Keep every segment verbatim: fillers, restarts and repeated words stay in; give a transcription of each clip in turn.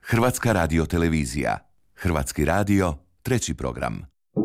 Hrvatska radiotelevizija. Hrvatski radio, treći program.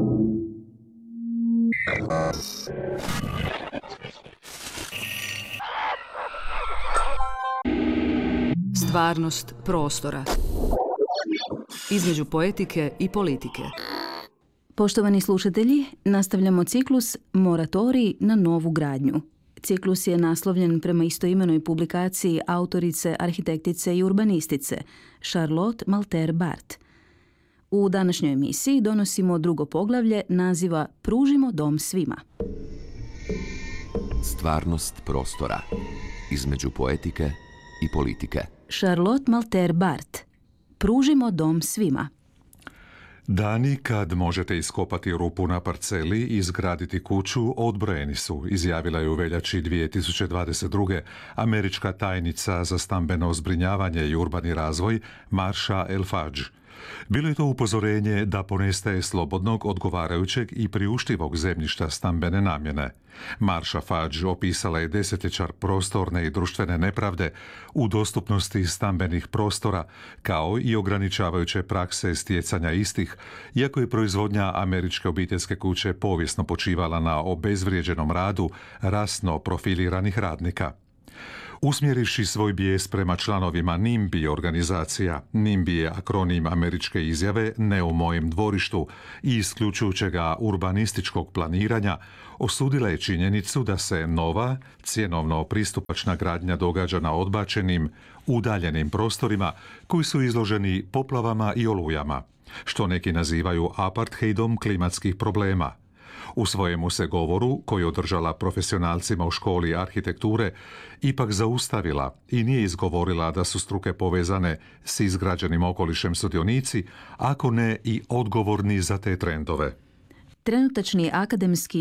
Stvarnost prostora. Između poetike i politike. Poštovani slušatelji, nastavljamo ciklus Moratorij na novu gradnju. Ciklus je naslovljen prema istoimenoj publikaciji autorice, arhitektice i urbanistice Charlotte Malter Barth. U današnjoj emisiji donosimo drugo poglavlje naziva Pružimo dom svima. Stvarnost prostora. Između poetike i politike. Charlotte Malter Barth. Pružimo dom svima. Dani kad možete iskopati rupu na parceli i izgraditi kuću odbrojeni su, izjavila je u veljači dvije tisuće dvadeset druge. američka tajnica za stambeno zbrinjavanje i urbani razvoj Marsha El-Fadž. Bilo je to upozorenje da ponestaje slobodnog, odgovarajućeg i priuštivog zemljišta stambene namjene. Marsha Fadž opisala je desetljećar prostorne i društvene nepravde u dostupnosti stambenih prostora, kao i ograničavajuće prakse stjecanja istih, iako je proizvodnja američke obiteljske kuće povijesno počivala na obezvrijeđenom radu rasno profiliranih radnika. Usmjerivši svoj bijes prema članovima NIMBY organizacija, NIMBY je akronim američke izjave Ne u mojem dvorištu i isključujućega urbanističkog planiranja, osudila je činjenicu da se nova, cjenovno pristupačna gradnja događa na odbačenim, udaljenim prostorima koji su izloženi poplavama i olujama, što neki nazivaju apartheidom klimatskih problema. U svojemu se govoru, koji je održala profesionalcima u školi arhitekture, ipak zaustavila i nije izgovorila da su struke povezane s izgrađenim okolišem sudionici, ako ne i odgovorni za te trendove. Trenutačni akademski